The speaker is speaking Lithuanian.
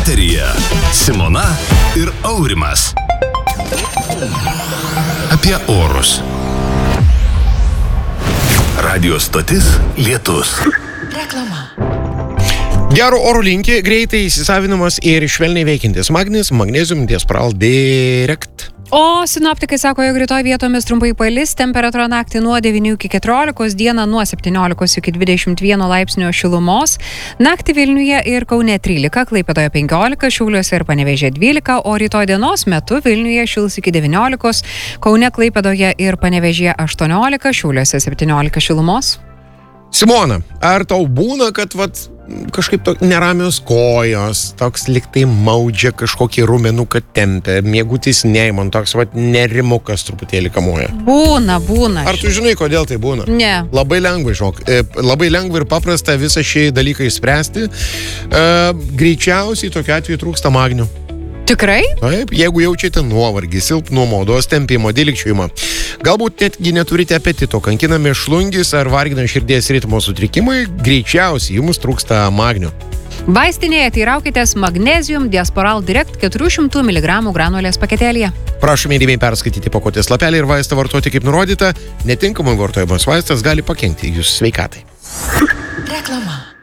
Eteryje Simona ir Aurimas. Apie orus. Radio stotis Lietus. Reklama. Gero oro linki, greitai įsisavinamas ir švelniai veikiantis magnis, Magnesium Diasporal Direct. O sinoptikai sako, jog rytoj vietomis trumpai palis, temperatūra naktį nuo 9 iki 14, dieną nuo 17 iki 21 laipsnio šilumos, naktį Vilniuje ir Kaune 13, Klaipėdoje 15, Šiauliuose ir Panevėžyje 12, o rytoj dienos metu Vilniuje šils iki 19, Kaune, Klaipėdoje ir Panevėžyje 18, Šiauliuose 17 šilumos. Simona, ar tau būna, kad kažkaip neramios kojos, toks liktai maudžia kažkokį rumenuką tempia, miegutis neimant, toks nerimukas truputėlį kamuoja? Būna. Ar tu žinai, kodėl tai būna? Ne. Labai lengva, žinok. Labai lengva ir paprasta visą šį dalyką išspręsti. Greičiausiai tokiu atveju trūksta magnio. Tikrai? Taip, jeigu jaučiate nuovargį, silpnumo, odos tempimo, dilgčiojimą, galbūt netgi neturite apetito, kankinami šlungis ar vargina širdies ritmo sutrikimai, greičiausiai jums trūksta magnio. Vaistinėje teiraukitės Magnesium Diasporal Direct 400 mg granulės paketėlyje. Prašome įdėmiai perskaityti pakuotės lapelį ir vaistą vartoti kaip nurodyta. Netinkamai vartojamas vaistas gali pakenkti jūsų sveikatai. Reklama.